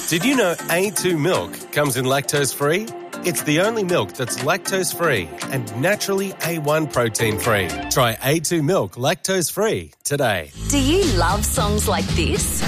Did you know A2 milk comes in lactose-free? It's the only milk that's lactose-free and naturally A1 protein-free. Try A2 milk lactose-free today. Do you love songs like this?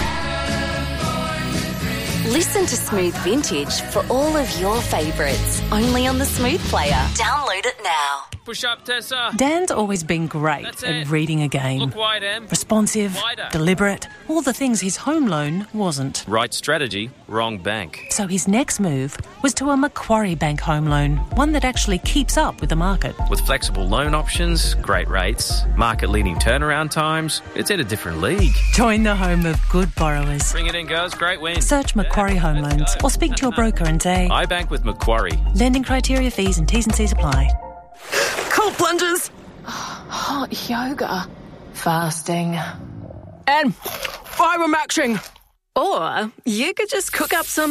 Listen to Smooth Vintage for all of your favourites, only on the Smooth Player. Download it now. Push up, Tessa. Dan's always been great at reading a game. Look wide, Em. Responsive, Wider. deliberate, all the things his home loan wasn't. Right strategy, wrong bank. So his next move was to a Macquarie Bank home loan, one that actually keeps up with the market. With flexible loan options, great rates, market-leading turnaround times, it's in a different league. Join the home of good borrowers. Bring it in, girls. Great win. Search Macquarie Home Loans or speak to your broker and say, I bank with Macquarie. lending criteria, fees and T's and C's apply. Cold plunges. Hot yoga. Fasting. And fibre-maxing. Or you could just cook up some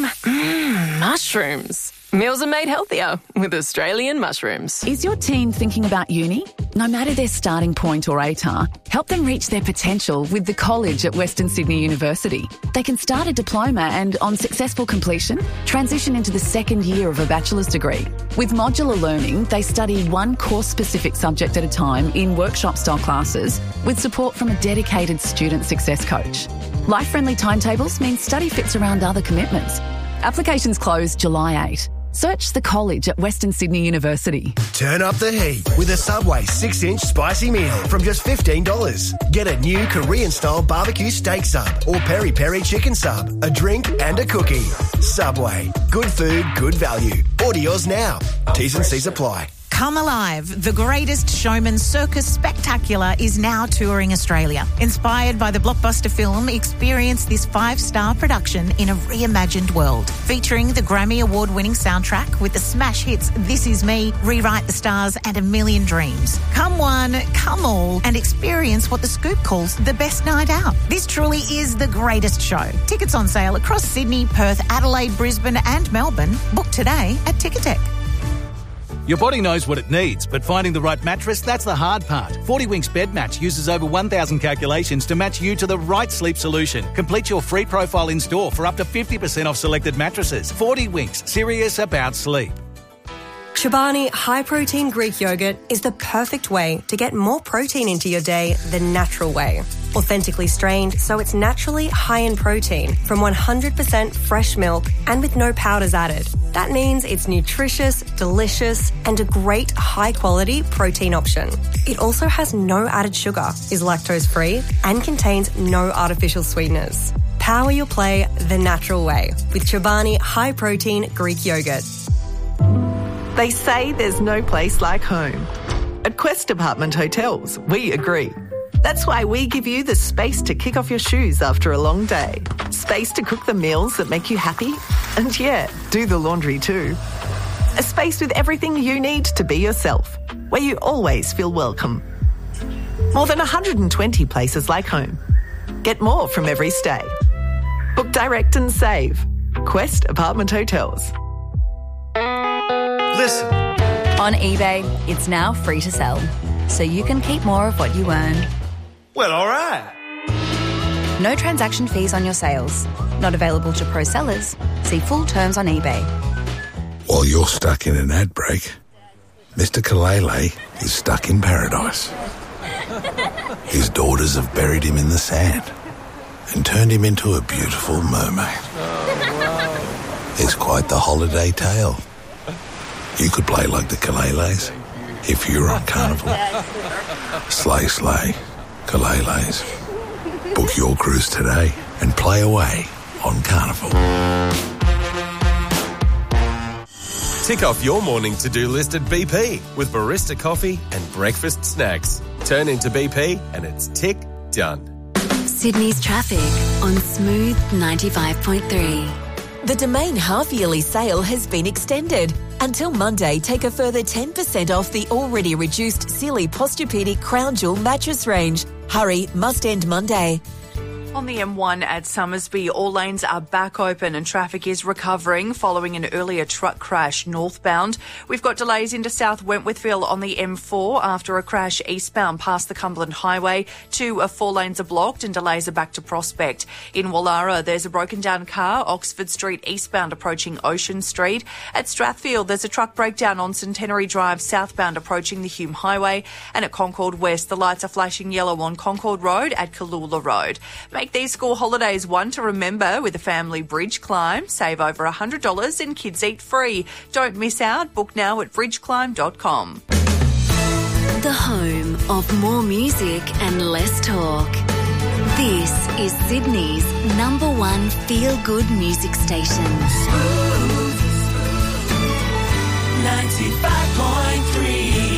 mushrooms. Meals are made healthier with Australian mushrooms. Is your teen thinking about uni? No matter their starting point or ATAR, help them reach their potential with the college at Western Sydney University. They can start a diploma and, on successful completion, transition into the second year of a bachelor's degree. With modular learning, they study one course-specific subject at a time in workshop-style classes with support from a dedicated student success coach. Life-friendly timetables mean study fits around other commitments. Applications close July 8. Search the college at Western Sydney University. Turn up the heat with a Subway 6-inch spicy meal from just $15. Get a new Korean-style barbecue steak sub or peri-peri chicken sub, a drink and a cookie. Subway. Good food, good value. Order yours now. T's and C's apply. Come Alive, the greatest showman circus spectacular, is now touring Australia. Inspired by the blockbuster film, experience this 5-star production in a reimagined world. Featuring the Grammy Award-winning soundtrack with the smash hits This Is Me, Rewrite the Stars and A Million Dreams. Come one, come all, and experience what The Scoop calls the best night out. This truly is the greatest show. Tickets on sale across Sydney, Perth, Adelaide, Brisbane and Melbourne. Book today at Ticketek. Your body knows what it needs, but finding the right mattress, that's the hard part. 40 Winks Bed Match uses over 1,000 calculations to match you to the right sleep solution. Complete your free profile in store for up to 50% off selected mattresses. 40 Winks, serious about sleep. Chobani High Protein Greek Yogurt is the perfect way to get more protein into your day the natural way. Authentically strained, so it's naturally high in protein from 100% fresh milk and with no powders added. That means it's nutritious, delicious, and a great high-quality protein option. It also has no added sugar, is lactose-free, and contains no artificial sweeteners. Power your play the natural way with Chobani High Protein Greek Yogurt. They say there's no place like home. At Quest Apartment Hotels, we agree. That's why we give you the space to kick off your shoes after a long day. Space to cook the meals that make you happy. And yeah, do the laundry too. A space with everything you need to be yourself, where you always feel welcome. More than 120 places like home. Get more from every stay. Book direct and save. Quest Apartment Hotels. Listen. On eBay, it's now free to sell, so you can keep more of what you earn. Well, all right. No transaction fees on your sales. Not available to pro sellers. See full terms on eBay. While you're stuck in an ad break, Mr. Kalele is stuck in paradise. His daughters have buried him in the sand and turned him into a beautiful mermaid. It's quite the holiday tale. You could play like the Kaleles if you were on Carnival. Slay, slay, Kaleles. Book your cruise today and play away on Carnival. Tick off your morning to-do list at BP with barista coffee and breakfast snacks. Turn into BP and it's tick done. Sydney's traffic on Smooth 95.3. The Domain half-yearly sale has been extended. Until Monday, take a further 10% off the already reduced Sealy Posturepedic Crown Jewel mattress range. Hurry, must end Monday. On the M1 at Summersby, all lanes are back open and traffic is recovering following an earlier truck crash northbound. We've got delays into South Wentworthville on the M4 after a crash eastbound past the Cumberland Highway. 2 of 4 lanes are blocked and delays are back to Prospect. In Wallara, there's a broken down car, Oxford Street eastbound approaching Ocean Street. At Strathfield, there's a truck breakdown on Centenary Drive southbound approaching the Hume Highway. And at Concord West, the lights are flashing yellow on Concord Road at Kalula Road. Make these school holidays one to remember with a family bridge climb. Save over $100 and kids eat free. Don't miss out. Book now at bridgeclimb.com. The home of more music and less talk. This is Sydney's #1 feel-good music station. 95.3.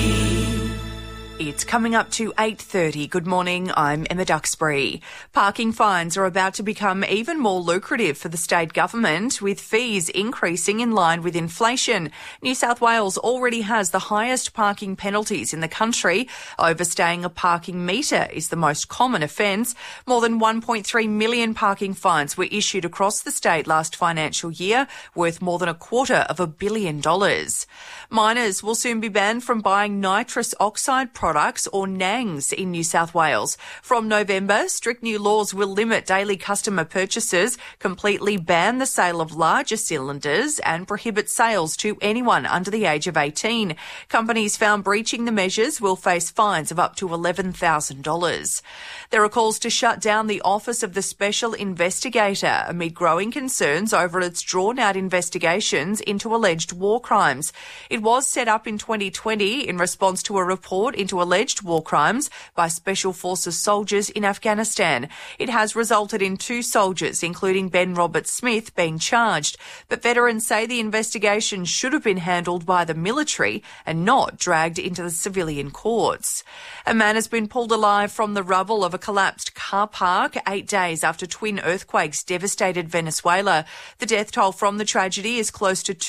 It's coming up to 8:30. Good morning, I'm Emma Duxbury. Parking fines are about to become even more lucrative for the state government, with fees increasing in line with inflation. New South Wales already has the highest parking penalties in the country. Overstaying a parking metre is the most common offence. More than 1.3 million parking fines were issued across the state last financial year, worth more than $250 million. Minors will soon be banned from buying nitrous oxide products or NANGs in New South Wales. From November, strict new laws will limit daily customer purchases, completely ban the sale of larger cylinders and prohibit sales to anyone under the age of 18. Companies found breaching the measures will face fines of up to $11,000. There are calls to shut down the Office of the Special Investigator amid growing concerns over its drawn-out investigations into alleged war crimes. It was set up in 2020 in response to a report into alleged war crimes by Special Forces soldiers in Afghanistan. It has resulted in 2 soldiers, including Ben Roberts-Smith, being charged. But veterans say the investigation should have been handled by the military and not dragged into the civilian courts. A man has been pulled alive from the rubble of a collapsed car park 8 days after twin earthquakes devastated Venezuela. The death toll from the tragedy is close to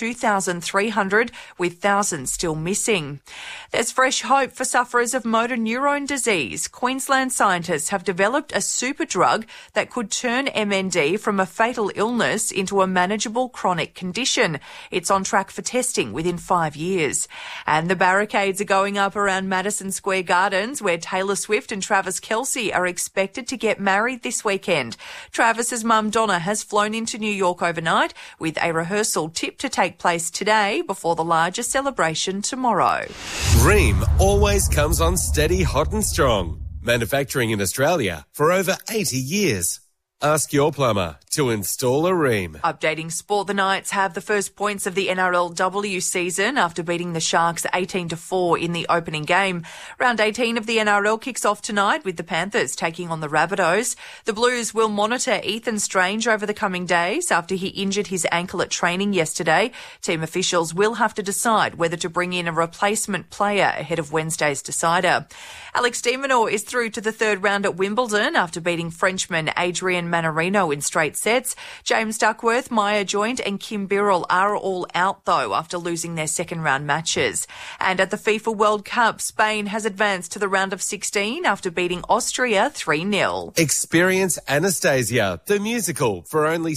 2,300, with thousands still missing. There's fresh hope for sufferers of motor neurone disease. Queensland scientists have developed a super drug that could turn MND from a fatal illness into a manageable chronic condition. It's on track for testing within 5 years. And the barricades are going up around Madison Square Gardens, where Taylor Swift and Travis Kelce are expected to get married this weekend. Travis's mum Donna has flown into New York overnight, with a rehearsal tipped to take place today before the larger celebration tomorrow. Ream always comes on steady, hot and strong. Manufacturing in Australia for over 80 years. Ask your plumber to install a Ream. Updating sport, the Knights have the first points of the NRLW season after beating the Sharks 18-4 in the opening game. Round 18 of the NRL kicks off tonight with the Panthers taking on the Rabbitohs. The Blues will monitor Ethan Strange over the coming days after he injured his ankle at training yesterday. Team officials will have to decide whether to bring in a replacement player ahead of Wednesday's decider. Alex de Minaur is through to the third round at Wimbledon after beating Frenchman Adrian Mannarino in straight sets. James Duckworth, Maya Joint and Kim Birrell are all out, though, after losing their second-round matches. And at the FIFA World Cup, Spain has advanced to the round of 16 after beating Austria 3-0. Experience Anastasia, the musical, for only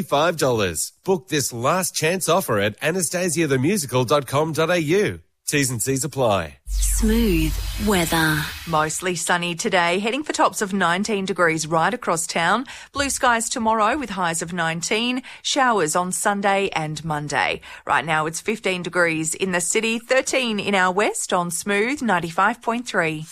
$75. Book this last chance offer at anastasiathemusical.com.au. T's and C's apply. Smooth weather. Mostly sunny today, heading for tops of 19 degrees right across town. Blue skies tomorrow with highs of 19. Showers on Sunday and Monday. Right now it's 15 degrees in the city, 13 in our west on Smooth 95.3.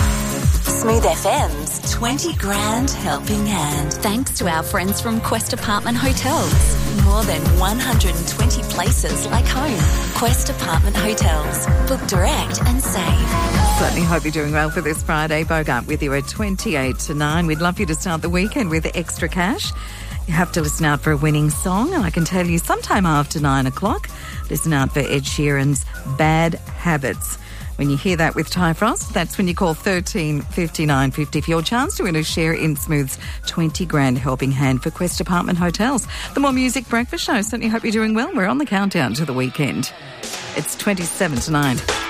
Smooth FM's 20 Grand Helping Hand. Thanks to our friends from Quest Apartment Hotels. More than 120 places like home. Quest Apartment Hotels. Book direct and save. Certainly hope you're doing well for this Friday. Bogart with you at 28 to 9. We'd love you to start the weekend with extra cash. You have to listen out for a winning song, and I can tell you sometime after 9 o'clock, listen out for Ed Sheeran's Bad Habits. When you hear that with Ty Frost, that's when you call 13 59 50 for your chance to win a share in Smooth's 20 Grand Helping Hand for Quest Apartment Hotels. The More Music Breakfast Show. Certainly hope you're doing well. We're on the countdown to the weekend. It's 27 to 9.